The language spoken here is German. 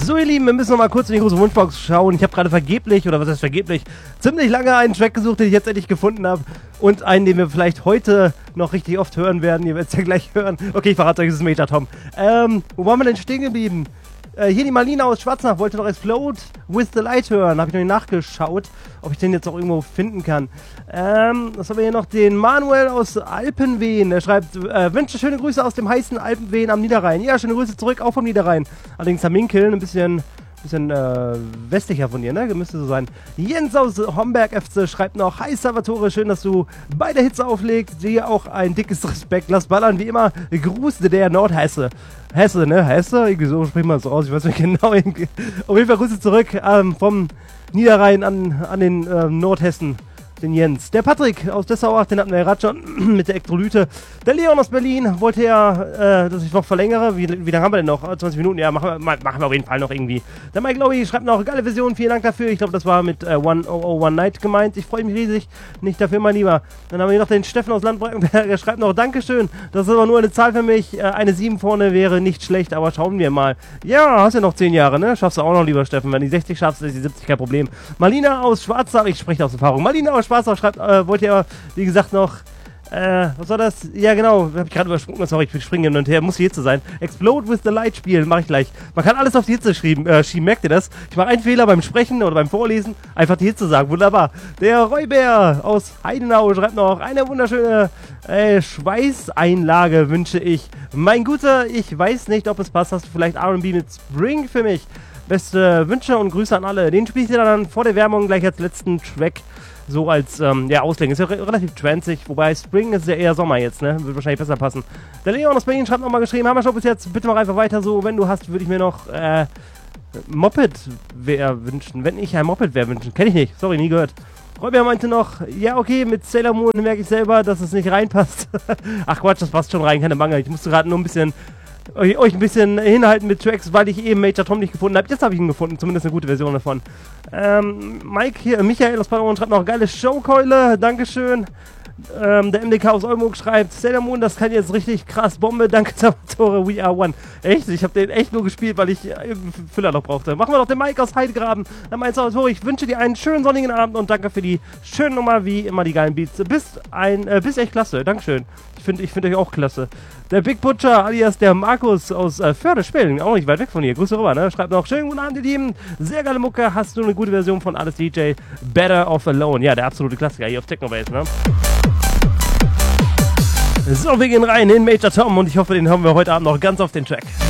So, ihr Lieben, wir müssen noch mal kurz in die große Wunschbox schauen. Ich habe gerade vergeblich, oder was heißt vergeblich, ziemlich lange einen Track gesucht, den ich jetzt endlich gefunden habe. Und einen, den wir vielleicht heute noch richtig oft hören werden. Ihr werdet es ja gleich hören. Okay, ich verrate euch, es ist Major Tom. Wo waren wir denn stehen geblieben? Hier die Marlina aus Schwarznach wollte noch Explode with the Light hören. Habe ich noch nicht nachgeschaut, ob ich den jetzt auch irgendwo finden kann. Was haben wir hier noch? Den Manuel aus Alpenwehen. Der schreibt, wünsche schöne Grüße aus dem heißen Alpenwehen am Niederrhein. Ja, schöne Grüße zurück, auch vom Niederrhein. Allerdings am Minkeln, ein bisschen westlicher von dir, ne? Müsste so sein. Jens aus Homberg FC schreibt noch, hi Salvatore, schön, dass du bei der Hitze auflegst. Dir auch ein dickes Respekt. Lass ballern, wie immer. Gruß der Nordhesse. Hesse, ne? Hesse? Irgendwie so spricht man so aus. Ich weiß nicht genau. Auf jeden Fall Grüße zurück vom Niederrhein an den Nordhessen. Den Jens. Der Patrick aus Dessau, den hatten wir ja gerade schon mit der Elektrolyte. Der Leon aus Berlin wollte ja, dass ich noch verlängere. Wie lange haben wir denn noch? 20 Minuten? Ja, machen wir auf jeden Fall noch irgendwie. Der Mike Lowy schreibt noch, geile Version, vielen Dank dafür. Ich glaube, das war mit 101 Night gemeint. Ich freue mich riesig. Nicht dafür, mein Lieber. Dann haben wir hier noch den Steffen aus Landbrandenberg. Der schreibt noch, Dankeschön. Das ist aber nur eine Zahl für mich. Eine 7 vorne wäre nicht schlecht, aber schauen wir mal. Ja, hast ja noch 10 Jahre, ne? Schaffst du auch noch, lieber Steffen. Wenn du die 60 schaffst, ist die 70 kein Problem. Marlina aus Schwarzach, ich spreche aus Erfahrung. Marlina aus Schwarzach schreibt, wollte ja, wie gesagt, noch, was war das? Ja, genau, hab ich gerade übersprungen, sorry, ich springe hin und her, muss die Hitze sein. Explode with the Light spielen, mache ich gleich. Man kann alles auf die Hitze schieben, merkt ihr das? Ich mache einen Fehler beim Sprechen oder beim Vorlesen, einfach die Hitze sagen, wunderbar. Der Roybär aus Heidenau schreibt noch, eine wunderschöne Schweißeinlage wünsche ich. Mein Guter, ich weiß nicht, ob es passt, hast du vielleicht R&B mit Spring für mich? Beste Wünsche und Grüße an alle. Den spiele ich dir dann vor der Werbung gleich als letzten Track. So als, Auslegen. Ist ja relativ tranzig, wobei Spring ist ja eher Sommer jetzt, ne? Wird wahrscheinlich besser passen. Der Leon aus Berlin schreibt nochmal geschrieben, haben wir schon bis jetzt, bitte mach einfach weiter so. Wenn du hast, würde ich mir noch, Moped-Wehr wünschen. Wenn ich ein Moped-Wehr wünschen. Kenn ich nicht, sorry, nie gehört. Robert meinte noch, ja okay, mit Sailor Moon merke ich selber, dass es nicht reinpasst. Ach Quatsch, das passt schon rein, keine Bange. Ich musste gerade nur ein bisschen euch ein bisschen hinhalten mit Tracks, weil ich eben Major Tom nicht gefunden habe. Jetzt habe ich ihn gefunden, zumindest eine gute Version davon. Michael aus Paderborn schreibt noch, geile Showkeule, Dankeschön. Der MDK aus Oldenburg schreibt, Sailor Moon, das kann jetzt richtig krass, Bombe, danke Salvatore, we are one. Echt? Ich habe den echt nur gespielt, weil ich irgendeinen Füller noch brauchte. Machen wir doch den Mike aus Heidegraben. Dann meint Salvatore, ich wünsche dir einen schönen sonnigen Abend und danke für die schöne Nummer, wie immer die geilen Beats. Bist echt klasse, Dankeschön. Ich finde euch auch klasse. Der Big Butcher alias der Markus aus Förde-Spellen, auch nicht weit weg von hier. Grüße rüber, ne? Schreibt noch, schönen guten Abend, ihr Lieben. Sehr geile Mucke. Hast du eine gute Version von Alles DJ? Better Off Alone. Ja, der absolute Klassiker hier auf Technobase, ne? So, wir gehen rein in Major Tom und ich hoffe, den haben wir heute Abend noch ganz auf den Track.